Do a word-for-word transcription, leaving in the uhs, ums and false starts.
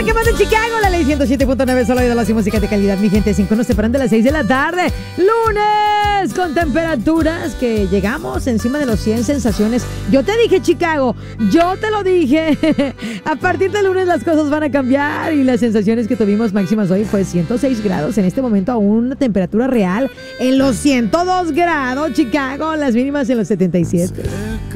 que más de Chicago, la ley ciento siete punto nueve, solo de la música de calidad, mi gente. Cinco nos separan de las seis de la tarde. Lunes, con temperaturas que llegamos encima de los cien, sensaciones. Yo te dije, Chicago, yo te lo dije. A partir del lunes las cosas van a cambiar y las sensaciones que tuvimos máximas hoy fue ciento seis grados. En este momento aún una temperatura real en los ciento dos grados, Chicago. Las mínimas en los setenta y siete.